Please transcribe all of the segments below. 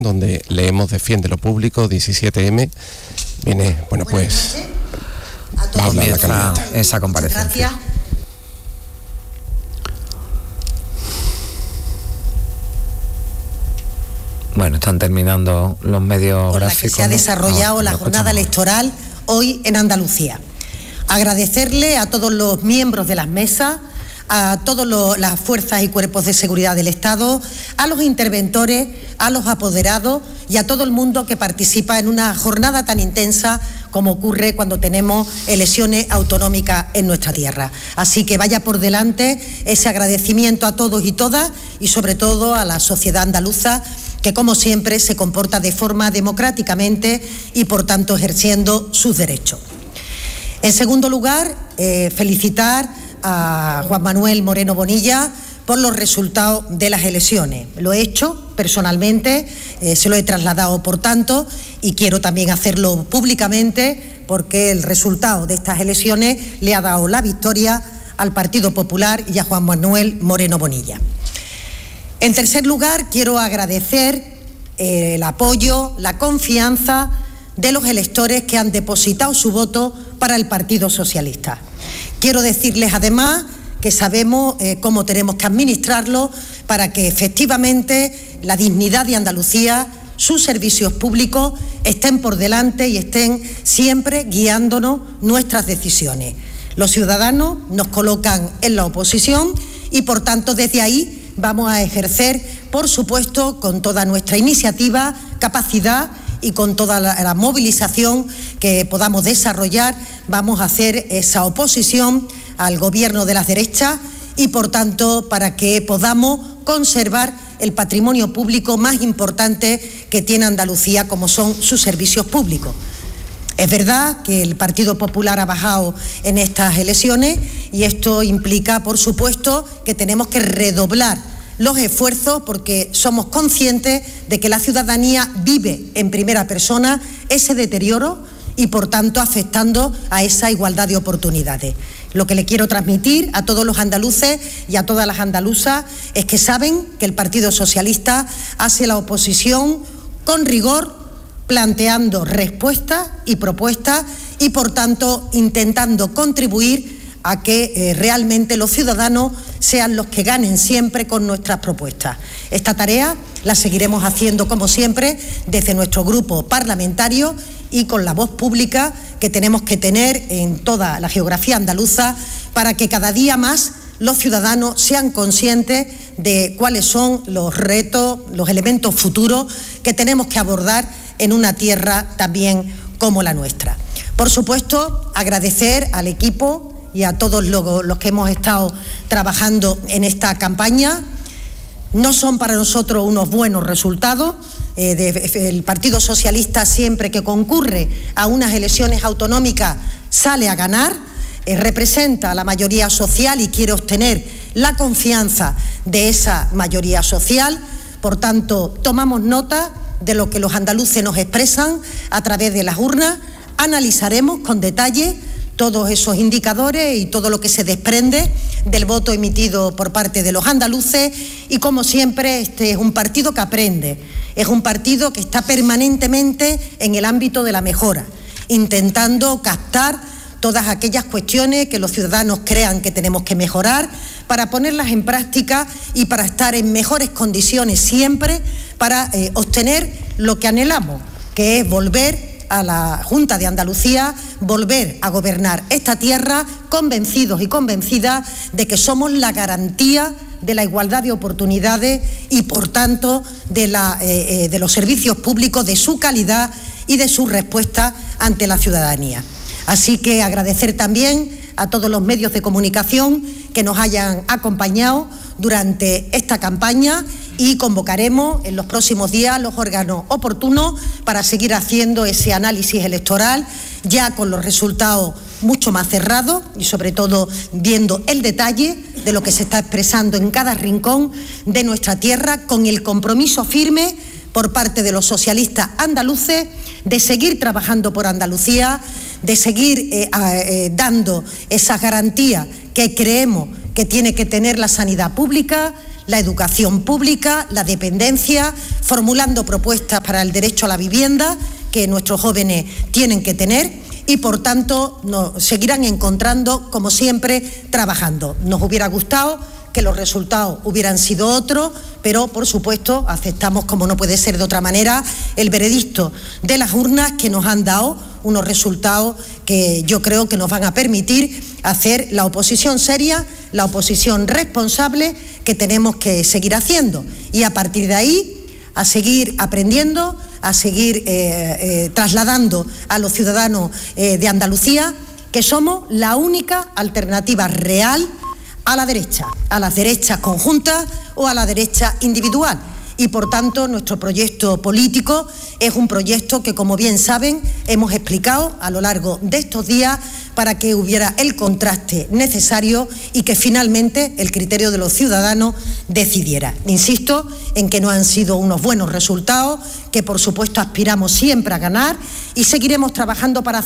donde leemos Defiende lo Público, 17M, viene, bueno, pues va a hablar la candidata. Esa comparecencia. Gracias. Bueno, están terminando los medios gráficos. Que se ha desarrollado la jornada electoral hoy en Andalucía. Agradecerle a todos los miembros de las mesas, a todas las fuerzas y cuerpos de seguridad del Estado, a los interventores, a los apoderados y a todo el mundo que participa en una jornada tan intensa como ocurre cuando tenemos elecciones autonómicas en nuestra tierra. Así que vaya por delante ese agradecimiento a todos y todas y sobre todo a la sociedad andaluza, que como siempre se comporta de forma democráticamente y por tanto ejerciendo sus derechos. En segundo lugar, felicitar a Juan Manuel Moreno Bonilla por los resultados de las elecciones. Lo he hecho personalmente, se lo he trasladado por tanto y quiero también hacerlo públicamente porque el resultado de estas elecciones le ha dado la victoria al Partido Popular y a Juan Manuel Moreno Bonilla. En tercer lugar, quiero agradecer el apoyo, la confianza de los electores que han depositado su voto para el Partido Socialista. Quiero decirles además que sabemos cómo tenemos que administrarlo para que efectivamente la dignidad de Andalucía, sus servicios públicos estén por delante y estén siempre guiándonos nuestras decisiones. Los ciudadanos nos colocan en la oposición y por tanto desde ahí vamos a ejercer, por supuesto, con toda nuestra iniciativa, capacidad y con toda la movilización que podamos desarrollar, vamos a hacer esa oposición al gobierno de las derechas y, por tanto, para que podamos conservar el patrimonio público más importante que tiene Andalucía, como son sus servicios públicos. Es verdad que el Partido Popular ha bajado en estas elecciones y esto implica, por supuesto, que tenemos que redoblar los esfuerzos porque somos conscientes de que la ciudadanía vive en primera persona ese deterioro y, por tanto, afectando a esa igualdad de oportunidades. Lo que le quiero transmitir a todos los andaluces y a todas las andaluzas es que saben que el Partido Socialista hace la oposición con rigor, planteando respuestas y propuestas y, por tanto, intentando contribuir a que realmente los ciudadanos sean los que ganen siempre con nuestras propuestas. Esta tarea la seguiremos haciendo, como siempre, desde nuestro grupo parlamentario y con la voz pública que tenemos que tener en toda la geografía andaluza para que cada día más los ciudadanos sean conscientes de cuáles son los retos, los elementos futuros que tenemos que abordar en una tierra también como la nuestra. Por supuesto, agradecer al equipo y a todos los que hemos estado trabajando en esta campaña. No son para nosotros unos buenos resultados. El Partido Socialista, siempre que concurre a unas elecciones autonómicas, sale a ganar, representa a la mayoría social y quiere obtener la confianza de esa mayoría social. Por tanto, tomamos nota de lo que los andaluces nos expresan a través de las urnas, analizaremos con detalle todos esos indicadores y todo lo que se desprende del voto emitido por parte de los andaluces y, como siempre, este es un partido que aprende, es un partido que está permanentemente en el ámbito de la mejora, intentando captar todas aquellas cuestiones que los ciudadanos crean que tenemos que mejorar para ponerlas en práctica y para estar en mejores condiciones siempre para obtener lo que anhelamos, que es volver a la Junta de Andalucía, volver a gobernar esta tierra convencidos y convencidas de que somos la garantía de la igualdad de oportunidades y, por tanto, de los servicios públicos, de su calidad y de su respuesta ante la ciudadanía. Así que agradecer también a todos los medios de comunicación que nos hayan acompañado durante esta campaña y convocaremos en los próximos días los órganos oportunos para seguir haciendo ese análisis electoral ya con los resultados mucho más cerrados y sobre todo viendo el detalle de lo que se está expresando en cada rincón de nuestra tierra, con el compromiso firme por parte de los socialistas andaluces de seguir trabajando por Andalucía, de seguir dando esas garantías que creemos que tiene que tener la sanidad pública, la educación pública, la dependencia, formulando propuestas para el derecho a la vivienda que nuestros jóvenes tienen que tener y, por tanto, nos seguirán encontrando, como siempre, trabajando. Nos hubiera gustado que los resultados hubieran sido otros, pero, por supuesto, aceptamos, como no puede ser de otra manera, el veredicto de las urnas, que nos han dado unos resultados que yo creo que nos van a permitir hacer la oposición seria, la oposición responsable que tenemos que seguir haciendo. Y a partir de ahí, a seguir aprendiendo, a seguir trasladando a los ciudadanos de Andalucía que somos la única alternativa real a la derecha, a las derechas conjuntas o a la derecha individual. Y, por tanto, nuestro proyecto político es un proyecto que, como bien saben, hemos explicado a lo largo de estos días para que hubiera el contraste necesario y que finalmente el criterio de los ciudadanos decidiera. Insisto en que no han sido unos buenos resultados, que por supuesto aspiramos siempre a ganar y seguiremos trabajando para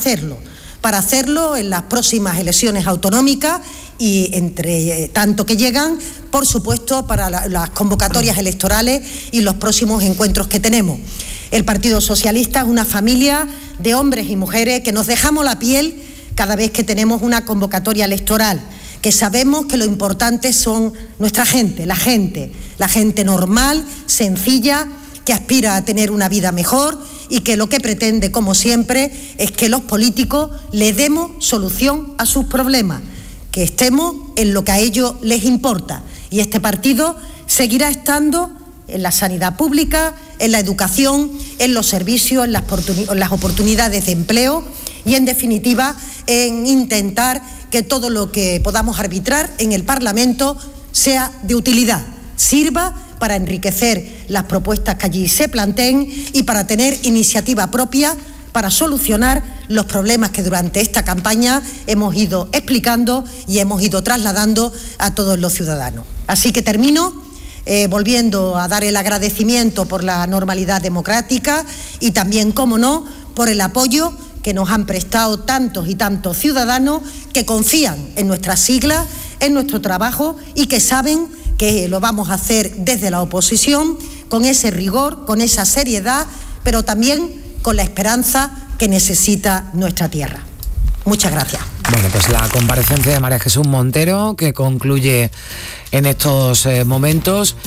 hacerlo en las próximas elecciones autonómicas y, entre tanto que llegan, por supuesto, para las convocatorias electorales y los próximos encuentros que tenemos. El Partido Socialista es una familia de hombres y mujeres que nos dejamos la piel cada vez que tenemos una convocatoria electoral, que sabemos que lo importante son nuestra gente, la gente normal, sencilla, que aspira a tener una vida mejor y que lo que pretende, como siempre, es que los políticos le demos solución a sus problemas, que estemos en lo que a ellos les importa. Y este partido seguirá estando en la sanidad pública, en la educación, en los servicios, en las oportunidades de empleo y, en definitiva, en intentar que todo lo que podamos arbitrar en el Parlamento sea de utilidad, sirva para enriquecer las propuestas que allí se planteen y para tener iniciativa propia para solucionar los problemas que durante esta campaña hemos ido explicando y hemos ido trasladando a todos los ciudadanos. Así que termino volviendo a dar el agradecimiento por la normalidad democrática y también, como no, por el apoyo que nos han prestado tantos y tantos ciudadanos que confían en nuestras siglas, en nuestro trabajo y que saben que lo vamos a hacer desde la oposición con ese rigor, con esa seriedad, pero también con la esperanza que necesita nuestra tierra. Muchas gracias. Bueno, pues la comparecencia de María Jesús Montero, que concluye en estos momentos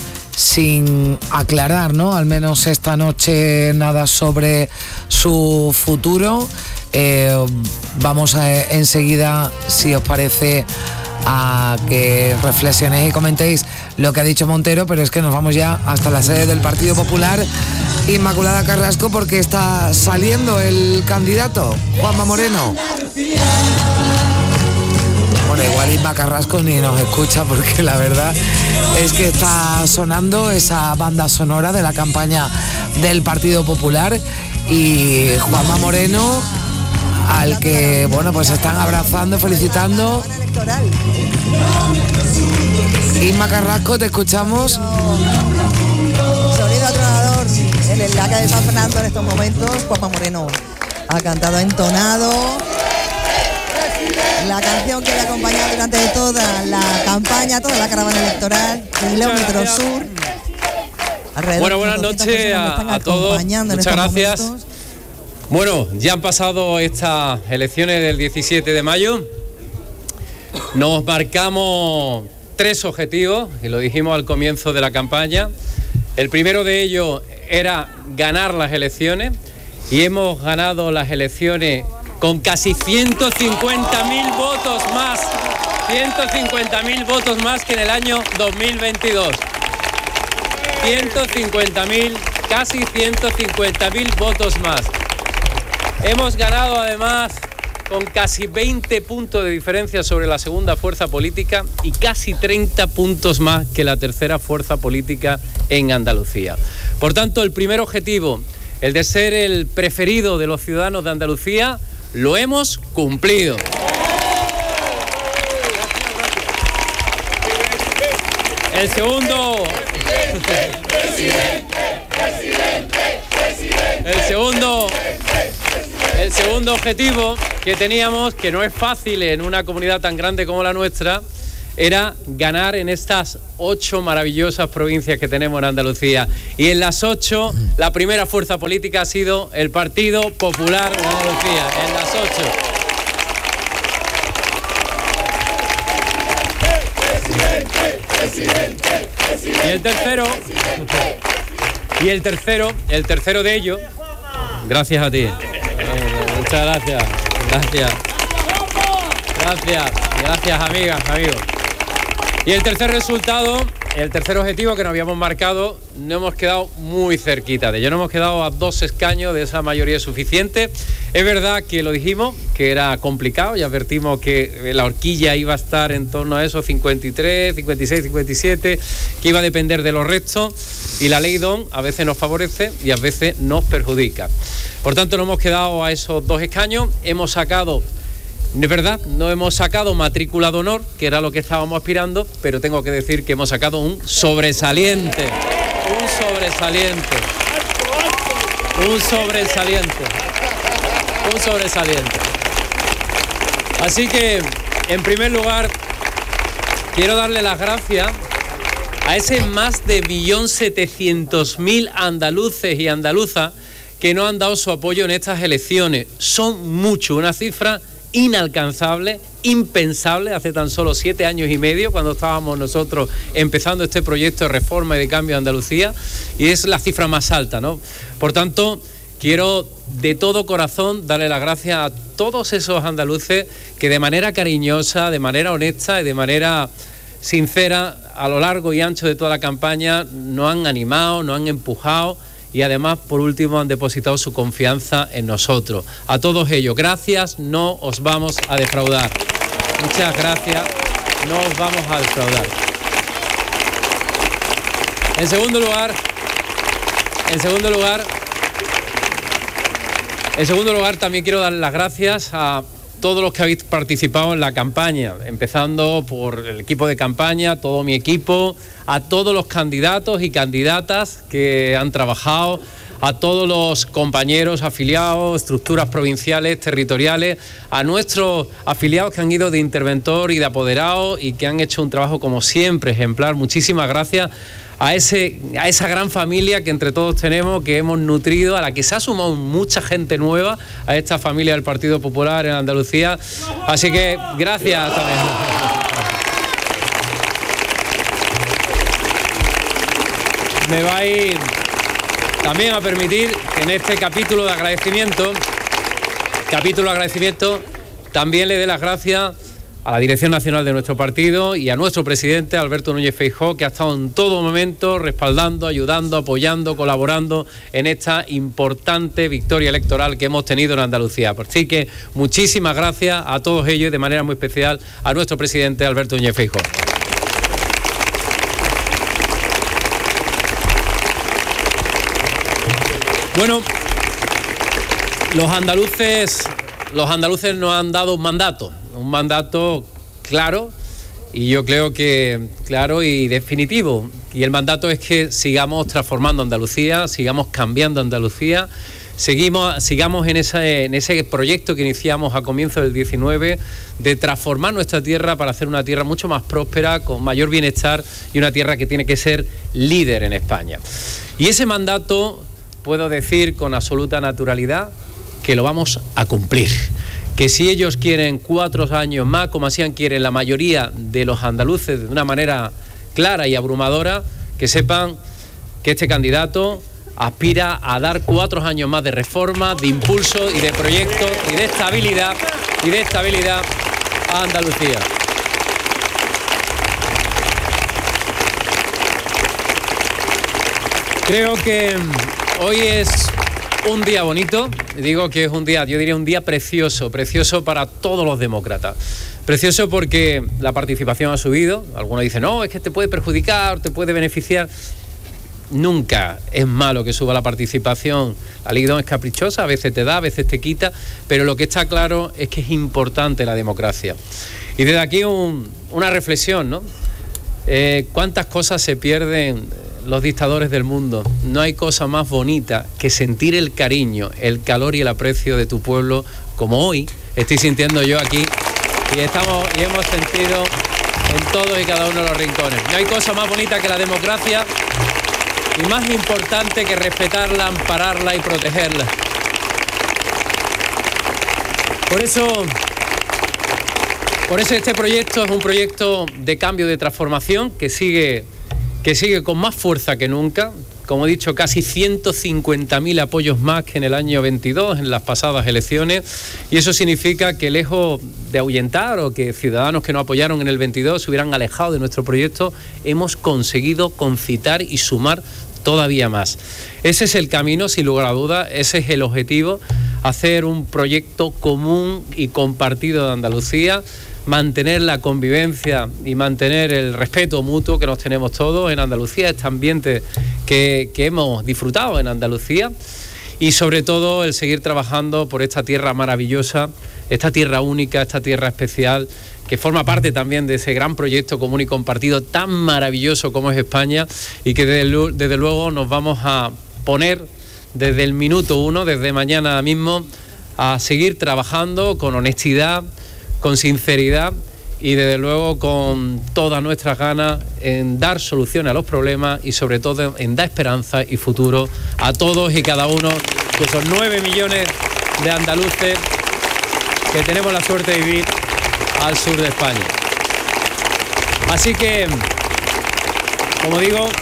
sin aclarar, ¿no?, al menos esta noche, nada sobre su futuro. Vamos enseguida, si os parece, a que reflexionéis y comentéis lo que ha dicho Montero, pero es que nos vamos ya hasta la sede del Partido Popular, Inmaculada Carrasco, porque está saliendo el candidato, Juanma Moreno. Bueno, igual Inma Carrasco ni nos escucha, porque la verdad es que está sonando esa banda sonora de la campaña del Partido Popular y Juanma Moreno, al que, bueno, pues están abrazando, felicitando. Inma Carrasco, te escuchamos. Sonido atronador en el laca de San Fernando en estos momentos. Juanma Moreno ha cantado entonado la canción que le ha acompañado durante toda la campaña, toda la caravana electoral, Kilómetro Sur. Bueno, buenas noches a todos. Muchas gracias. Momentos. Bueno, ya han pasado estas elecciones del 17 de mayo. Nos marcamos 3 objetivos, y lo dijimos al comienzo de la campaña. El primero de ellos era ganar las elecciones, y hemos ganado las elecciones con casi 150.000 votos más. 150.000 votos más que en el año 2022. 150.000, casi 150.000 votos más. Hemos ganado además con casi 20 puntos de diferencia sobre la segunda fuerza política y casi 30 puntos más que la tercera fuerza política en Andalucía. Por tanto, el primer objetivo, el de ser el preferido de los ciudadanos de Andalucía, lo hemos cumplido. El segundo... El segundo objetivo que teníamos, que no es fácil en una comunidad tan grande como la nuestra, era ganar en estas 8 maravillosas provincias que tenemos en Andalucía. Y en las 8, la primera fuerza política ha sido el Partido Popular de Andalucía, en las 8. Y el tercero de ellos, gracias a ti. Muchas gracias. Gracias, amigas, amigos. Y el tercer resultado, el tercer objetivo que nos habíamos marcado, no hemos quedado muy cerquita de ello. No hemos quedado a 2 escaños de esa mayoría suficiente. Es verdad que lo dijimos, que era complicado, y advertimos que la horquilla iba a estar en torno a esos 53, 56, 57, que iba a depender de los restos, y la ley DON a veces nos favorece y a veces nos perjudica. Por tanto, no hemos quedado a esos 2 escaños, hemos sacado... Es verdad, no hemos sacado matrícula de honor, que era lo que estábamos aspirando, pero tengo que decir que hemos sacado un sobresaliente. Así que, en primer lugar, quiero darle las gracias a ese más de 1.700.000 andaluces y andaluzas que nos han dado su apoyo en estas elecciones. Son muchos, una cifra inalcanzable, impensable, hace tan solo 7 años y medio, cuando estábamos nosotros empezando este proyecto de reforma y de cambio de Andalucía, y es la cifra más alta, ¿no? Por tanto, quiero de todo corazón darle las gracias a todos esos andaluces que de manera cariñosa, de manera honesta y de manera sincera, a lo largo y ancho de toda la campaña, nos han animado, nos han empujado, y además, por último, han depositado su confianza en nosotros. A todos ellos, gracias, no os vamos a defraudar. Muchas gracias, no os vamos a defraudar. En segundo lugar, también quiero dar las gracias a todos los que habéis participado en la campaña, empezando por el equipo de campaña, todo mi equipo, a todos los candidatos y candidatas que han trabajado, a todos los compañeros afiliados, estructuras provinciales, territoriales, a nuestros afiliados que han ido de interventor y de apoderado y que han hecho un trabajo como siempre ejemplar. Muchísimas gracias a esa gran familia que entre todos tenemos, que hemos nutrido, a la que se ha sumado mucha gente nueva a esta familia del Partido Popular en Andalucía. Así que gracias también. Me vais también a permitir que en este capítulo de agradecimiento, también le dé las gracias a la Dirección Nacional de nuestro partido y a nuestro presidente, Alberto Núñez Feijóo, que ha estado en todo momento respaldando, ayudando, apoyando, colaborando en esta importante victoria electoral que hemos tenido en Andalucía. Así que muchísimas gracias a todos ellos y de manera muy especial a nuestro presidente, Alberto Núñez Feijóo. Bueno, los andaluces nos han dado un mandato claro, y yo creo que claro y definitivo. Y el mandato es que sigamos transformando Andalucía, sigamos cambiando Andalucía, sigamos en ese proyecto que iniciamos a comienzos del 19 de transformar nuestra tierra para hacer una tierra mucho más próspera, con mayor bienestar, y una tierra que tiene que ser líder en España. Y ese mandato, puedo decir con absoluta naturalidad, que lo vamos a cumplir. Que si ellos quieren 4 años más, como así quieren la mayoría de los andaluces, de una manera clara y abrumadora, que sepan que este candidato aspira a dar 4 años más de reforma, de impulso y de proyecto y de estabilidad a Andalucía. Creo que hoy es un día bonito, digo que es un día, yo diría un día precioso para todos los demócratas. Precioso porque la participación ha subido. Algunos dicen, no, es que te puede perjudicar, te puede beneficiar. Nunca es malo que suba la participación. La ley DON es caprichosa, a veces te da, a veces te quita, pero lo que está claro es que es importante la democracia. Y desde aquí una reflexión, ¿no? ¿Cuántas cosas se pierden los dictadores del mundo? No hay cosa más bonita que sentir el cariño, el calor y el aprecio de tu pueblo, como hoy estoy sintiendo yo aquí, y hemos sentido en todos y cada uno de los rincones. No hay cosa más bonita que la democracia y más importante que respetarla, ampararla y protegerla. Por eso este proyecto es un proyecto de cambio, de transformación que sigue con más fuerza que nunca. Como he dicho, casi 150.000 apoyos más que en el año 22, en las pasadas elecciones, y eso significa que lejos de ahuyentar o que ciudadanos que no apoyaron en el 22 se hubieran alejado de nuestro proyecto, hemos conseguido concitar y sumar todavía más. Ese es el camino, sin lugar a dudas, ese es el objetivo, hacer un proyecto común y compartido de Andalucía, mantener la convivencia y mantener el respeto mutuo que nos tenemos todos en Andalucía, este ambiente que hemos disfrutado en Andalucía, y sobre todo el seguir trabajando por esta tierra maravillosa, esta tierra única, esta tierra especial, que forma parte también de ese gran proyecto común y compartido tan maravilloso como es España, y que desde luego nos vamos a poner desde el minuto 1, desde mañana mismo, a seguir trabajando con honestidad, con sinceridad y desde luego con todas nuestras ganas en dar soluciones a los problemas y sobre todo en dar esperanza y futuro a todos y cada uno de esos 9 millones de andaluces que tenemos la suerte de vivir al sur de España. Así que, como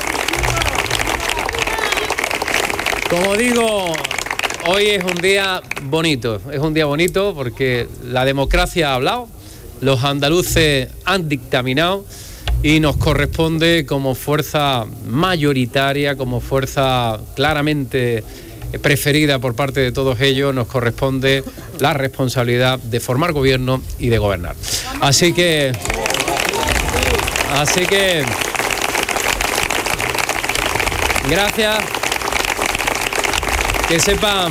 digo, hoy es un día bonito porque la democracia ha hablado, los andaluces han dictaminado y nos corresponde como fuerza mayoritaria, como fuerza claramente preferida por parte de todos ellos, nos corresponde la responsabilidad de formar gobierno y de gobernar. Así que gracias. Que sepan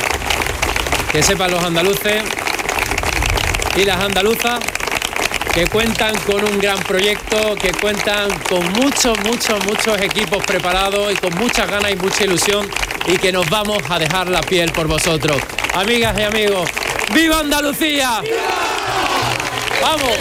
los andaluces y las andaluzas que cuentan con un gran proyecto, que cuentan con muchos equipos preparados y con muchas ganas y mucha ilusión, y que nos vamos a dejar la piel por vosotros. Amigas y amigos, ¡viva Andalucía! ¡Vamos!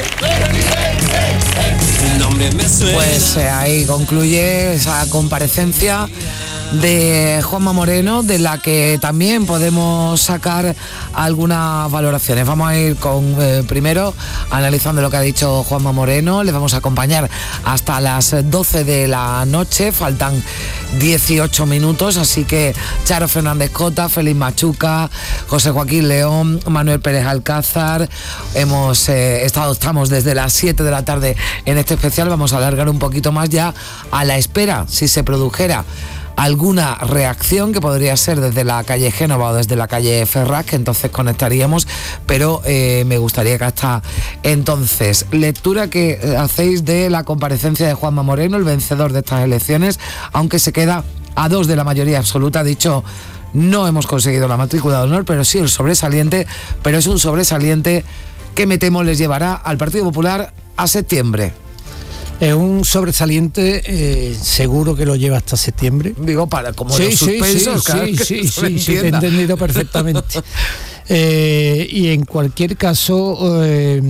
Pues ahí concluye esa comparecencia de Juanma Moreno, de la que también podemos sacar algunas valoraciones. Vamos a ir con primero analizando lo que ha dicho Juanma Moreno. Les vamos a acompañar hasta las 12 de la noche, faltan 18 minutos, así que Charo Fernández Cota, Félix Machuca, José Joaquín León, Manuel Pérez Alcázar, estamos desde las 7 de la tarde en este especial. Vamos a alargar un poquito más ya a la espera, si se produjera alguna reacción, que podría ser desde la calle Génova o desde la calle Ferraz, que entonces conectaríamos, pero me gustaría que hasta entonces, lectura que hacéis de la comparecencia de Juanma Moreno, el vencedor de estas elecciones, aunque se queda a 2 de la mayoría absoluta. Ha dicho: no hemos conseguido la matrícula de honor, pero sí el sobresaliente, pero es un sobresaliente que me temo les llevará al Partido Popular a septiembre. Es un sobresaliente, seguro que lo lleva hasta septiembre. Digo, para como los suspensos. Sí, te he entendido perfectamente. Y en cualquier caso,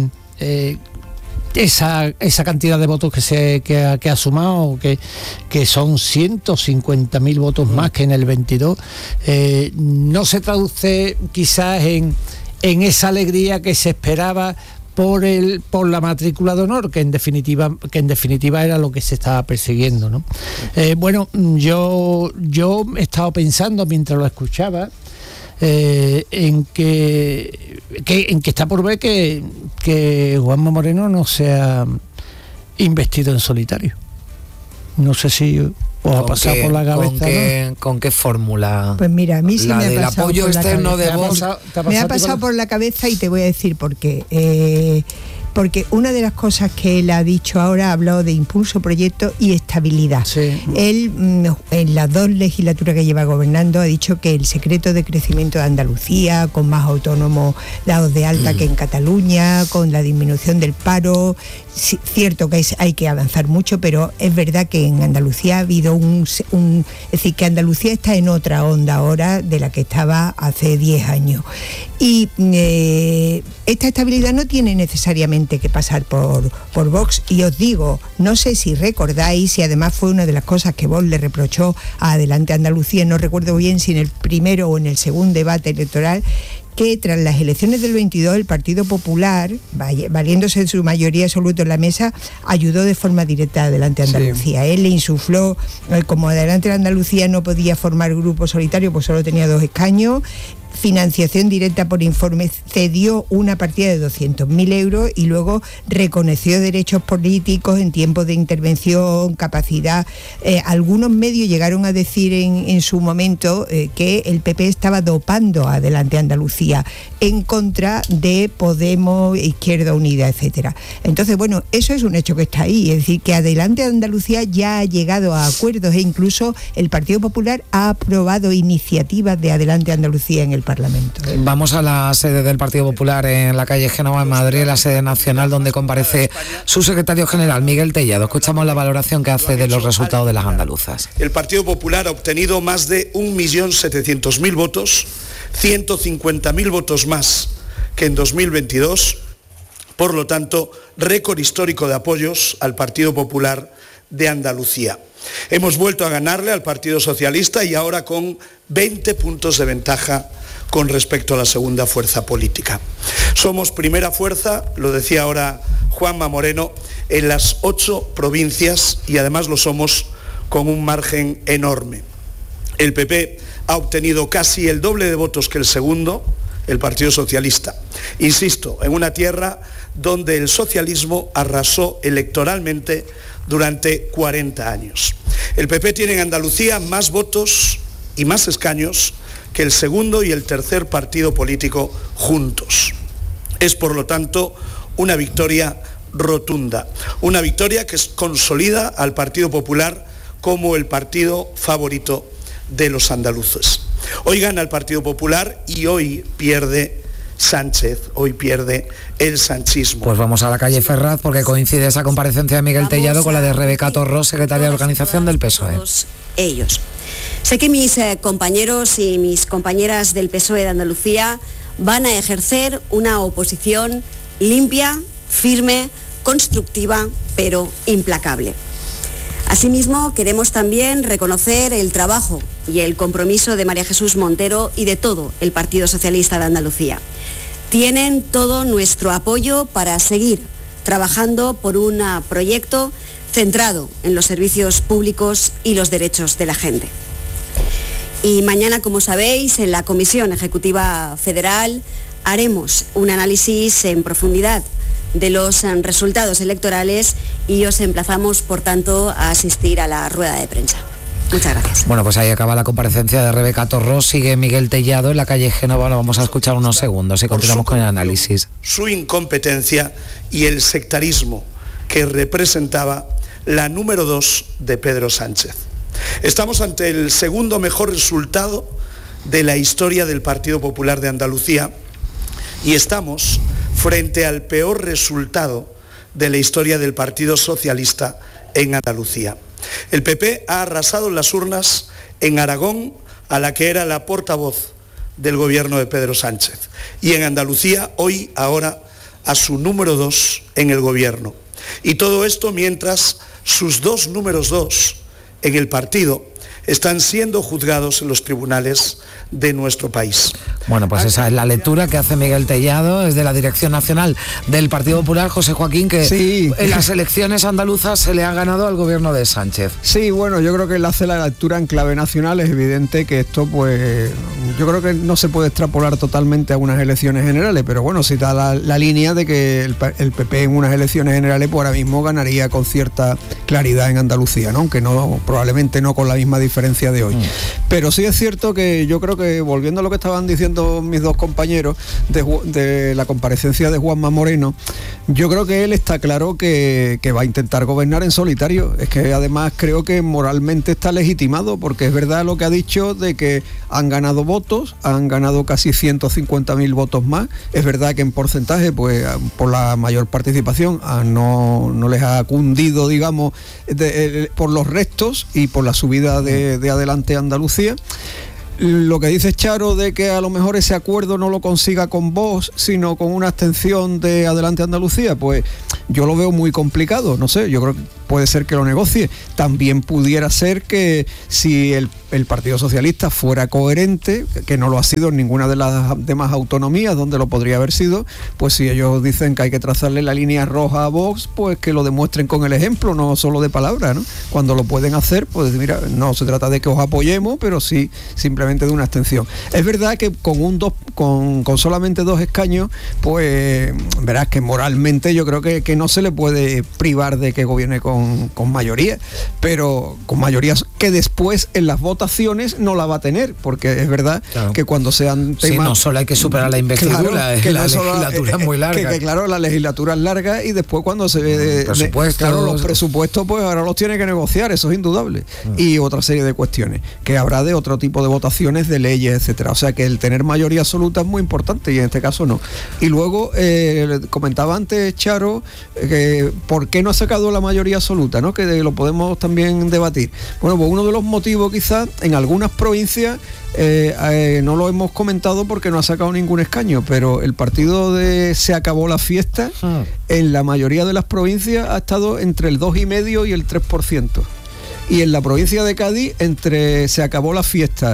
esa cantidad de votos que ha sumado, que son 150.000 votos más que en el 22, no se traduce quizás en esa alegría que se esperaba por la matrícula de honor, que en definitiva era lo que se estaba persiguiendo, ¿no? Bueno, yo he estado pensando mientras lo escuchaba en que está por ver que Juanma Moreno no se ha investido en solitario. No sé si os ha pasado por la cabeza. ¿Con qué fórmula? Pues mira, a mí sí me ha pasado del apoyo externo de Vox. Me ha pasado por la cabeza y te voy a decir por qué. Porque una de las cosas que él ha dicho ahora, ha hablado de impulso, proyecto y estabilidad. Sí. Él, en las 2 legislaturas que lleva gobernando, ha dicho que el secreto de crecimiento de Andalucía, con más autónomos dados de alta que en Cataluña, con la disminución del paro, cierto que hay que avanzar mucho, pero es verdad que en Andalucía ha habido es decir, que Andalucía está en otra onda ahora de la que estaba hace 10 años. Y esta estabilidad no tiene necesariamente solamente que pasar por Vox. Y os digo, no sé si recordáis, y además fue una de las cosas que Vox le reprochó a Adelante Andalucía, no recuerdo bien si en el primero o en el segundo debate electoral, que tras las elecciones del 22 el Partido Popular, valiéndose de su mayoría absoluta en la mesa, ayudó de forma directa a Adelante Andalucía. Sí. Él le insufló, como Adelante Andalucía no podía formar grupo solitario, pues solo tenía 2 escaños, financiación directa por informe, cedió una partida de 200.000 euros y luego reconoció derechos políticos en tiempos de intervención, capacidad. Algunos medios llegaron a decir en su momento que el PP estaba dopando a Adelante Andalucía en contra de Podemos, Izquierda Unida, etcétera. Entonces, bueno, eso es un hecho que está ahí, es decir, que Adelante Andalucía ya ha llegado a acuerdos e incluso el Partido Popular ha aprobado iniciativas de Adelante Andalucía en el Parlamento. Vamos a la sede del Partido Popular en la calle Génova, en Madrid, la sede nacional, donde comparece su secretario general, Miguel Tellado. Escuchamos la valoración que hace de los resultados de las andaluzas. El Partido Popular ha obtenido más de 1.700.000 votos, 150.000 votos más que en 2022. Por lo tanto, récord histórico de apoyos al Partido Popular de Andalucía. Hemos vuelto a ganarle al Partido Socialista y ahora con 20 puntos de ventaja con respecto a la segunda fuerza política. Somos primera fuerza, lo decía ahora Juanma Moreno, en las 8 provincias y además lo somos con un margen enorme. El PP ha obtenido casi el doble de votos que el segundo, el Partido Socialista. Insisto, en una tierra donde el socialismo arrasó electoralmente durante 40 años. El PP tiene en Andalucía más votos y más escaños que el segundo y el tercer partido político juntos. Es, por lo tanto, una victoria rotunda, una victoria que consolida al Partido Popular como el partido favorito de los andaluces. Hoy gana el Partido Popular y hoy pierde Sánchez, hoy pierde el sanchismo. Pues vamos a la calle Ferraz porque coincide esa comparecencia de Miguel Tellado con la de Rebeca Torrós, secretaria de Organización del PSOE. Ellos. Sé que mis compañeros y mis compañeras del PSOE de Andalucía van a ejercer una oposición limpia, firme, constructiva, pero implacable. Asimismo, queremos también reconocer el trabajo y el compromiso de María Jesús Montero y de todo el Partido Socialista de Andalucía. Tienen todo nuestro apoyo para seguir trabajando por un proyecto centrado en los servicios públicos y los derechos de la gente. Y mañana, como sabéis, en la Comisión Ejecutiva Federal haremos un análisis en profundidad de los resultados electorales y os emplazamos, por tanto, a asistir a la rueda de prensa. Muchas gracias. Bueno, pues ahí acaba la comparecencia de Rebeca Torrós, sigue Miguel Tellado en la calle Génova, lo vamos a escuchar unos segundos y continuamos con el análisis. Su incompetencia y el sectarismo que representaba la número 2 de Pedro Sánchez. Estamos ante el segundo mejor resultado de la historia del Partido Popular de Andalucía y estamos frente al peor resultado de la historia del Partido Socialista en Andalucía. El PP ha arrasado en las urnas en Aragón, a la que era la portavoz del gobierno de Pedro Sánchez, y en Andalucía, ahora, a su número 2 en el gobierno. Y todo esto mientras sus 2 números 2 en el partido están siendo juzgados en los tribunales de nuestro país. Bueno, pues esa es la lectura que hace Miguel Tellado, es de la Dirección Nacional del Partido Popular, José Joaquín, que sí, en las elecciones andaluzas se le ha ganado al gobierno de Sánchez. Sí, bueno, yo creo que él hace la lectura en clave nacional. Es evidente que esto, pues, yo creo que no se puede extrapolar totalmente a unas elecciones generales, pero bueno, sí da la línea de que el PP en unas elecciones generales, pues ahora mismo ganaría con cierta claridad en Andalucía, ¿no? Aunque no, probablemente no con la misma diferencia de hoy. Pero sí es cierto que yo creo que, volviendo a lo que estaban diciendo mis dos compañeros de la comparecencia de Juanma Moreno, yo creo que él está claro que va a intentar gobernar en solitario. Es que además creo que moralmente está legitimado, porque es verdad lo que ha dicho de que han ganado votos, han ganado casi 150.000 votos más. Es verdad que en porcentaje, pues por la mayor participación no les ha cundido, digamos, por los restos y por la subida de Adelante Andalucía. Lo que dice Charo de que a lo mejor ese acuerdo no lo consiga con Vox, sino con una abstención de Adelante Andalucía, pues yo lo veo muy complicado, no sé, yo creo que puede ser que lo negocie. También pudiera ser que si el Partido Socialista fuera coherente, que no lo ha sido en ninguna de las demás autonomías donde lo podría haber sido, pues si ellos dicen que hay que trazarle la línea roja a Vox, pues que lo demuestren con el ejemplo, no solo de palabra, ¿no? Cuando lo pueden hacer, pues mira, no se trata de que os apoyemos, pero sí simplemente de una abstención. Es verdad que con solamente 2 escaños, pues verás que moralmente yo creo que no se le puede privar de que gobierne con mayoría, pero con mayorías que después en las votaciones no la va a tener, porque es verdad, claro, que cuando sean temas... Sí, no solo hay que superar la investidura, claro, que la legislatura es muy larga. Que claro, la legislatura es larga y después cuando se ve... Claro, los presupuestos pues ahora los tiene que negociar, eso es indudable. Y otra serie de cuestiones, que habrá de otro tipo de votaciones, de leyes, etcétera. O sea que el tener mayoría absoluta es muy importante y en este caso no. Y luego, comentaba antes Charo, que ¿por qué no ha sacado la mayoría absoluta, ¿no? Que lo podemos también debatir. Bueno, pues uno de los motivos quizás en algunas provincias no lo hemos comentado porque no ha sacado ningún escaño, pero el partido de Se Acabó la Fiesta en la mayoría de las provincias ha estado entre el 2,5% y el 3%. Y en la provincia de Cádiz, entre Se Acabó la Fiesta,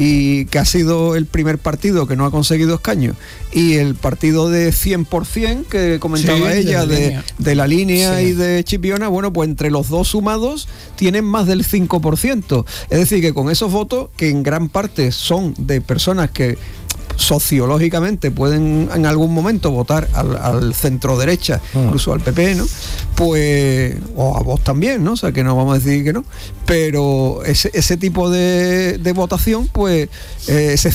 y que ha sido el primer partido que no ha conseguido escaños, y el partido de 100% que comentaba ella, de la línea y de Chipiona, bueno, pues entre los dos sumados tienen más del 5%. Es decir, que con esos votos, que en gran parte son de personas que sociológicamente pueden en algún momento votar al centro derecha, incluso al PP, ¿no? Pues, o a Vox también, ¿no? O sea, que no vamos a decir que no, pero ese tipo de votación, pues ese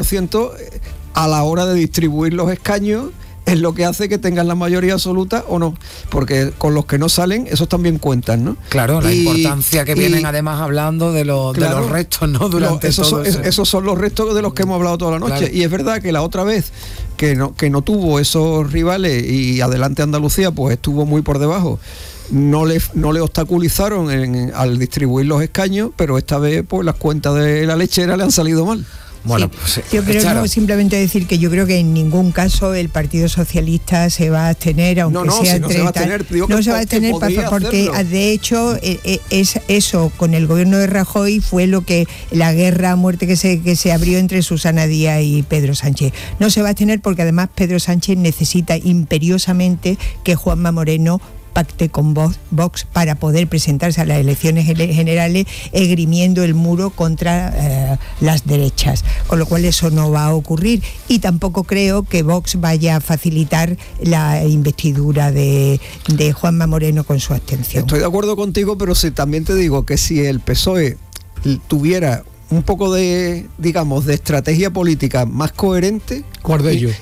5% a la hora de distribuir los escaños es lo que hace que tengan la mayoría absoluta o no, porque con los que no salen, esos también cuentan, ¿no? Claro, la importancia que vienen además hablando de los restos, ¿no? Durante esos son los restos de los que hemos hablado toda la noche. Claro. Y es verdad que la otra vez que no tuvo esos rivales y Adelante Andalucía, pues estuvo muy por debajo. No le obstaculizaron al distribuir los escaños, pero esta vez pues las cuentas de la lechera le han salido mal. Bueno, sí, yo creo, simplemente decir que yo creo que en ningún caso el Partido Socialista se va a abstener, aunque sea entre no se va a abstener porque de hecho es eso, con el gobierno de Rajoy fue lo que la guerra a muerte que se abrió entre Susana Díaz y Pedro Sánchez. No se va a abstener porque además Pedro Sánchez necesita imperiosamente que Juanma Moreno pacte con Vox para poder presentarse a las elecciones generales esgrimiendo el muro contra las derechas, con lo cual eso no va a ocurrir y tampoco creo que Vox vaya a facilitar la investidura de Juanma Moreno con su abstención. Estoy de acuerdo contigo, pero sí, también te digo que si el PSOE tuviera un poco de, digamos, de estrategia política más coherente. ¿Cuál de ellos?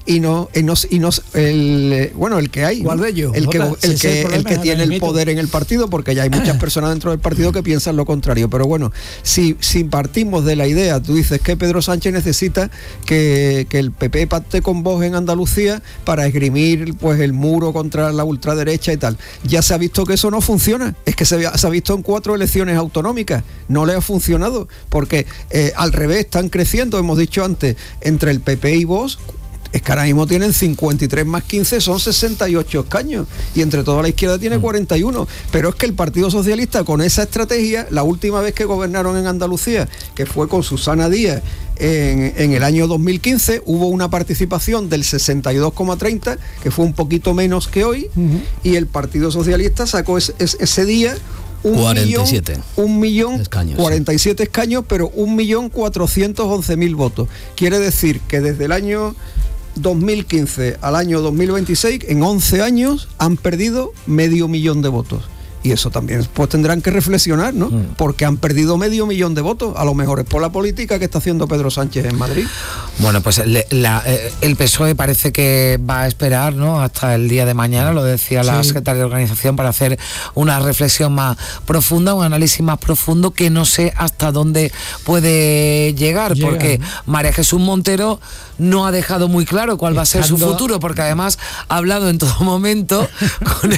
El que hay. ¿Cuál de ellos? El que tiene el poder en el partido, porque ya hay muchas personas dentro del partido que piensan lo contrario. Pero bueno, si partimos de la idea, tú dices que Pedro Sánchez necesita que el PP pacte con Vox en Andalucía para esgrimir pues el muro contra la ultraderecha y tal. Ya se ha visto que eso no funciona. Es que se ha visto en 4 elecciones autonómicas. No le ha funcionado, porque al revés, están creciendo, hemos dicho antes, entre el PP y Vox. Es que ahora mismo tienen 53 más 15, son 68 escaños, y entre toda la izquierda tiene 41, pero es que el Partido Socialista con esa estrategia, la última vez que gobernaron en Andalucía, que fue con Susana Díaz en el año 2015, hubo una participación del 62,30, que fue un poquito menos que hoy, y el Partido Socialista sacó ese día 47 escaños, 47 escaños, pero 1.411.000 votos. Quiere decir que desde el año 2015 al año 2026, en 11 años, han perdido 500.000 de votos. Y eso también pues tendrán que reflexionar, ¿no? Porque han perdido 500.000 de votos. A lo mejor es por la política que está haciendo Pedro Sánchez en Madrid. Bueno, pues el PSOE parece que va a esperar, ¿no?, hasta el día de mañana, lo decía la secretaria de organización, para hacer una reflexión más profunda, un análisis más profundo, que no sé hasta dónde puede llegar, porque María Jesús Montero no ha dejado muy claro cuál va a ser su futuro, porque además ha hablado en todo momento con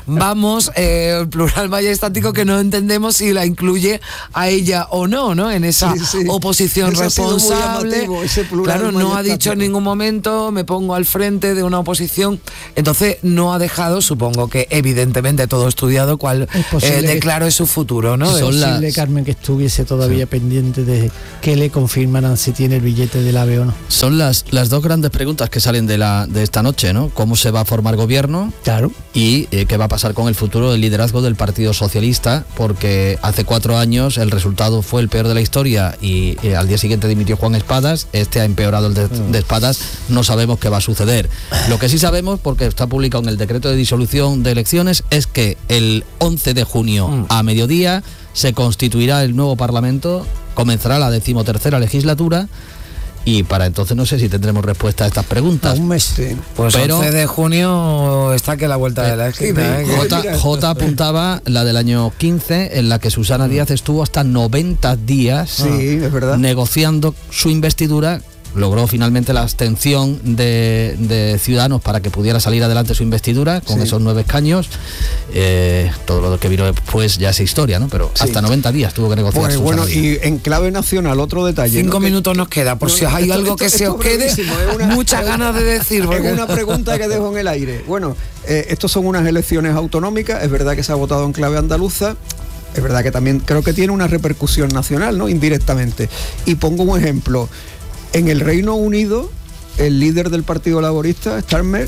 el plural majestático, que no entendemos si la incluye a ella o no, ¿no?, en esa oposición responsable. Claro, no ha dicho en ningún momento me pongo al frente de una oposición, entonces no ha dejado, supongo que evidentemente todo estudiado, cuál de claro es su futuro, ¿no? Es posible, Carmen, que estuviese todavía pendiente de que le confirmaran si tiene el billete del AVE o no. Son las dos grandes preguntas que salen de esta noche, ¿no? ¿Cómo se va a formar gobierno? Claro. Y qué va a pasar con el futuro del liderazgo del Partido Socialista, porque hace 4 años el resultado fue el peor de la historia y al día siguiente dimitió Juan Espadas. Este ha empeorado el de Espadas, no sabemos qué va a suceder. Lo que sí sabemos, porque está publicado en el decreto de disolución de elecciones, es que el 11 de junio a mediodía se constituirá el nuevo Parlamento, comenzará la 13ª legislatura, y para entonces no sé si tendremos respuesta a estas preguntas. Un mes. Pues pero 11 de junio está que la vuelta de la esquina. J apuntaba la del año 15, en la que Susana Díaz estuvo hasta 90 días es verdad, negociando su investidura. Logró finalmente la abstención de Ciudadanos para que pudiera salir adelante su investidura con esos 9 escaños. Todo lo que vino después ya es historia, ¿no? Pero hasta 90 días tuvo que negociar. Pues bueno, y en clave nacional, otro detalle. 5 minutos nos queda, por si hay algo que se os quede, muchas ganas de decir. Es una pregunta que dejo en el aire. Bueno, estos son unas elecciones autonómicas, es verdad que se ha votado en clave andaluza. Es verdad que también creo que tiene una repercusión nacional, ¿no?, indirectamente. Y pongo un ejemplo. En el Reino Unido, el líder del Partido Laborista, Starmer,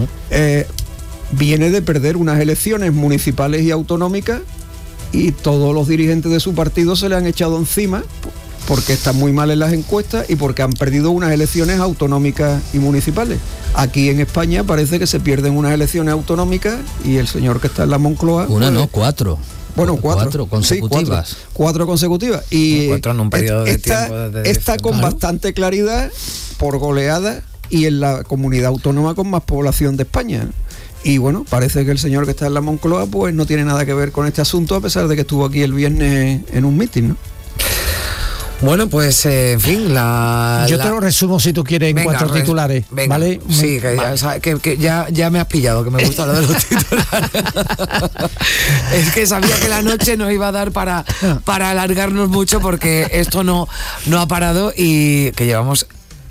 viene de perder unas elecciones municipales y autonómicas, y todos los dirigentes de su partido se le han echado encima porque están muy mal en las encuestas y porque han perdido unas elecciones autonómicas y municipales. Aquí en España parece que se pierden unas elecciones autonómicas y el señor que está en la Moncloa... No, 4. Bueno, 4 consecutivas. Sí, 4 consecutivas. Y 4 en un periodo de tiempo. Está con bastante claridad, por goleada, y en la comunidad autónoma con más población de España. Y bueno, parece que el señor que está en la Moncloa pues no tiene nada que ver con este asunto, a pesar de que estuvo aquí el viernes en un mitin, ¿no? Bueno, pues en fin, yo te lo resumo si tú quieres en 4 titulares, ¿vale? Sí, que ya me has pillado, que me gusta lo de los titulares. Es que sabía que la noche nos iba a dar para alargarnos mucho, porque esto no ha parado, y que llevamos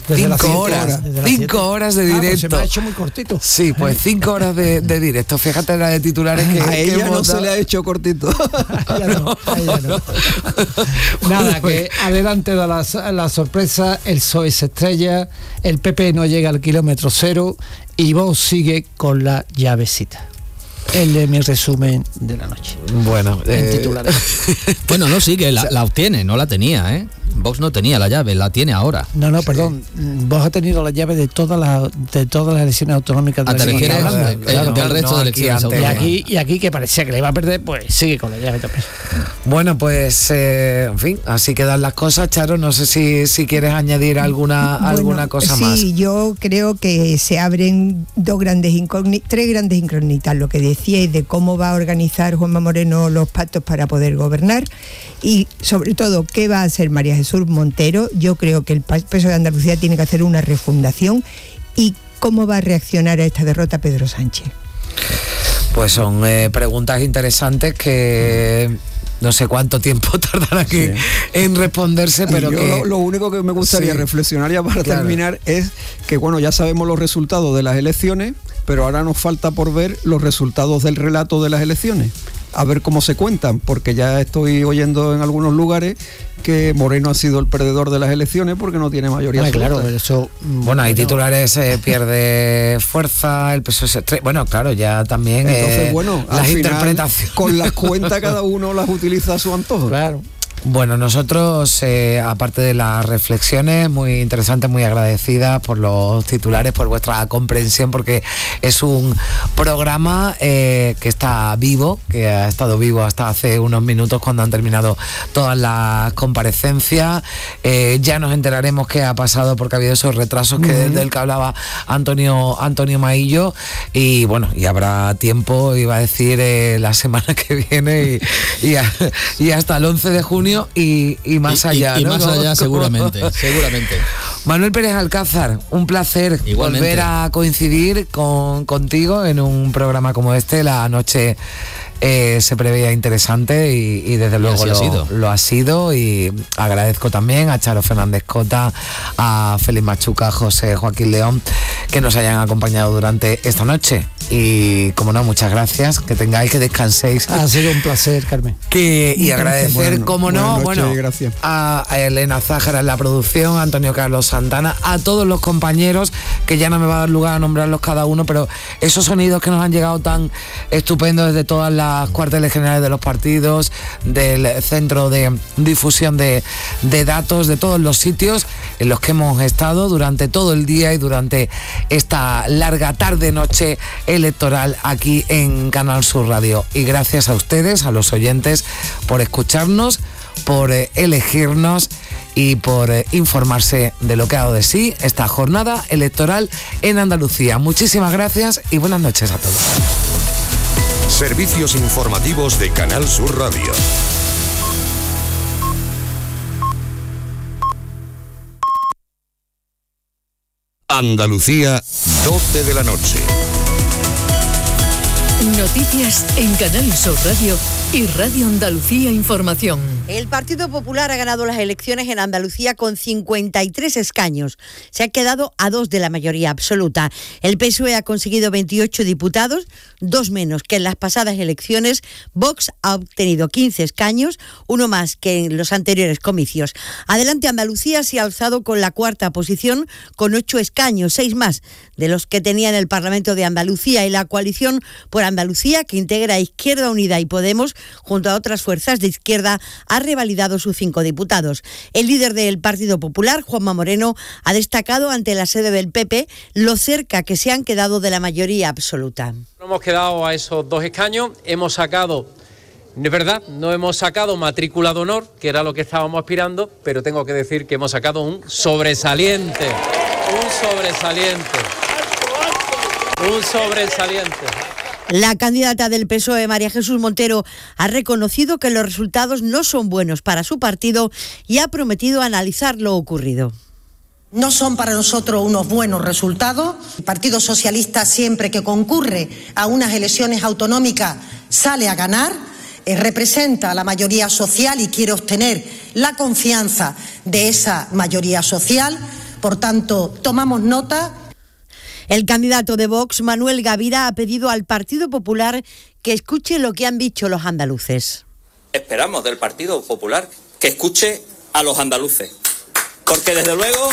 5 horas de directo. Pues se me ha hecho muy cortito. Sí, pues 5 horas de directo. Fíjate la de titulares que a ella no se le ha hecho cortito. No. Nada, que adelante de la sorpresa, el PSOE se estrella, el PP no llega al kilómetro cero y Vox sigue con la llavecita. El de mi resumen de la noche. Bueno, en titulares. Bueno, no sigue, la obtiene, no la tenía, ¿eh? Vox no tenía la llave, la tiene ahora. No, perdón. Vox ha tenido la llave de todas las elecciones autonómicas de del resto de elecciones autonómicas. Y aquí que parecía que le iba a perder, pues sigue con la llave también. Bueno, pues en fin, así quedan las cosas. Charo, no sé si quieres añadir alguna cosa más. Sí, yo creo que se abren 3 grandes incógnitas, lo que decíais de cómo va a organizar Juanma Moreno los pactos para poder gobernar, y sobre todo qué va a hacer María Jesús Montero. Yo creo que el PSOE de Andalucía tiene que hacer una refundación, y cómo va a reaccionar a esta derrota Pedro Sánchez. Pues son preguntas interesantes que no sé cuánto tiempo tardará en responderse, pero lo único que me gustaría reflexionar ya para terminar es que, bueno, ya sabemos los resultados de las elecciones, pero ahora nos falta por ver los resultados del relato de las elecciones, a ver cómo se cuentan, porque ya estoy oyendo en algunos lugares que Moreno ha sido el perdedor de las elecciones porque no tiene mayoría absoluta. Claro, eso, bueno, hay titulares, pierde fuerza, el PSOE bueno, claro, ya también. Entonces, bueno, las interpretaciones con las cuentas cada uno las utiliza a su antojo. Claro. Bueno, nosotros, aparte de las reflexiones, muy interesantes, muy agradecidas por los titulares, por vuestra comprensión, porque es un programa que está vivo, que ha estado vivo hasta hace unos minutos cuando han terminado todas las comparecencias. Ya nos enteraremos qué ha pasado porque ha habido esos retrasos del que hablaba Antonio Maillo, y bueno, y habrá tiempo, iba a decir la semana que viene y hasta el 11 de junio y más allá, y ¿no? más allá seguramente. Manuel Pérez Alcázar, un placer volver a coincidir contigo en un programa como este. La noche se preveía interesante y desde luego lo ha sido, y agradezco también a Charo Fernández Cota, a Félix Machuca, a José Joaquín León, que nos hayan acompañado durante esta noche. Y como no, muchas gracias, que descanséis. Ha sido un placer, Carmen. Y agradecer, a Elena Zájara en la producción, a Antonio Carlos Santana, a todos los compañeros, que ya no me va a dar lugar a nombrarlos cada uno, pero esos sonidos que nos han llegado tan estupendos desde todas las cuarteles generales de los partidos, del centro de difusión de datos, de todos los sitios en los que hemos estado durante todo el día y durante esta larga tarde-noche electoral aquí en Canal Sur Radio. Y gracias a ustedes, a los oyentes, por escucharnos, por elegirnos y por informarse de lo que ha dado de sí esta jornada electoral en Andalucía. Muchísimas gracias y buenas noches a todos. Servicios informativos de Canal Sur Radio. Andalucía, 12 de la noche. Noticias en Canal Sur Radio y Radio Andalucía Información. El Partido Popular ha ganado las elecciones en Andalucía con 53 escaños. Se ha quedado a 2 de la mayoría absoluta. El PSOE ha conseguido 28 diputados, 2 menos que en las pasadas elecciones. Vox ha obtenido 15 escaños, 1 más que en los anteriores comicios. Adelante Andalucía se ha alzado con la cuarta posición con 8 escaños, 6 más de los que tenía en el Parlamento de Andalucía, y la coalición por Andalucía, que integra Izquierda Unida y Podemos, junto a otras fuerzas de izquierda, ha revalidado sus 5 diputados. El líder del Partido Popular, Juanma Moreno, ha destacado ante la sede del PP lo cerca que se han quedado de la mayoría absoluta. Hemos quedado a esos 2 escaños, hemos sacado, es verdad, no hemos sacado matrícula de honor, que era lo que estábamos aspirando, pero tengo que decir que hemos sacado un sobresaliente. La candidata del PSOE, María Jesús Montero, ha reconocido que los resultados no son buenos para su partido y ha prometido analizar lo ocurrido. No son para nosotros unos buenos resultados. El Partido Socialista, siempre que concurre a unas elecciones autonómicas, sale a ganar, representa a la mayoría social y quiere obtener la confianza de esa mayoría social. Por tanto, tomamos nota. El candidato de Vox, Manuel Gavira, ha pedido al Partido Popular que escuche lo que han dicho los andaluces. Esperamos del Partido Popular que escuche a los andaluces, porque desde luego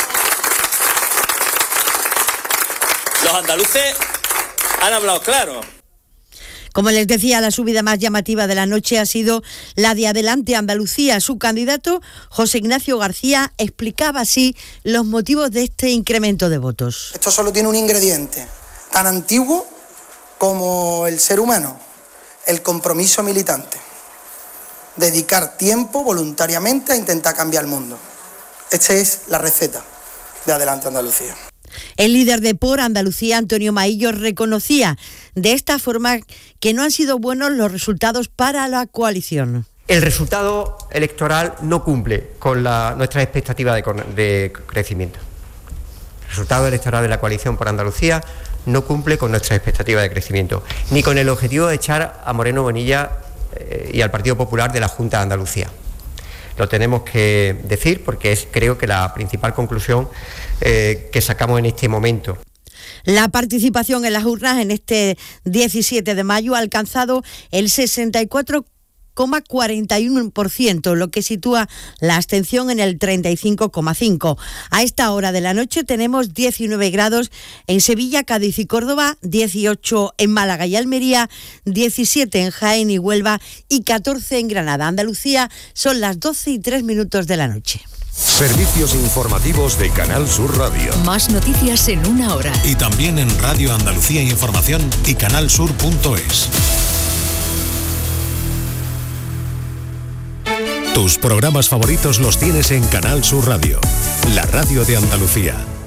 los andaluces han hablado claro. Como les decía, la subida más llamativa de la noche ha sido la de Adelante Andalucía. Su candidato, José Ignacio García, explicaba así los motivos de este incremento de votos. Esto solo tiene un ingrediente tan antiguo como el ser humano, el compromiso militante. Dedicar tiempo voluntariamente a intentar cambiar el mundo. Esta es la receta de Adelante Andalucía. El líder de Por Andalucía, Antonio Maillo, reconocía de esta forma que no han sido buenos los resultados para la coalición. El resultado electoral no cumple con nuestras expectativas de crecimiento. El resultado electoral de la coalición por Andalucía no cumple con nuestras expectativas de crecimiento, ni con el objetivo de echar a Moreno Bonilla y al Partido Popular de la Junta de Andalucía. Lo tenemos que decir porque es, creo que, la principal conclusión que sacamos en este momento. La participación en las urnas en este 17 de mayo ha alcanzado el 64,5%. 40,41%, lo que sitúa la abstención en el 35,5%. A esta hora de la noche tenemos 19 grados en Sevilla, Cádiz y Córdoba, 18 en Málaga y Almería, 17 en Jaén y Huelva y 14 en Granada. Andalucía, son las 12:03 de la noche. Servicios informativos de Canal Sur Radio. Más noticias en una hora. Y también en Radio Andalucía Información y canalsur.es. Tus programas favoritos los tienes en Canal Sur Radio, la radio de Andalucía.